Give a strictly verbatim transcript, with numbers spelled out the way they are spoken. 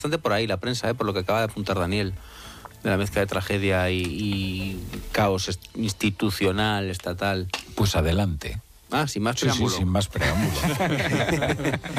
bastante por ahí la prensa, ¿eh? Por lo que acaba de apuntar Daniel, de la mezcla de tragedia y, y caos institucional, estatal. Pues adelante. Ah, sin más Sí, preámbulo. sí, sin más preámbulo.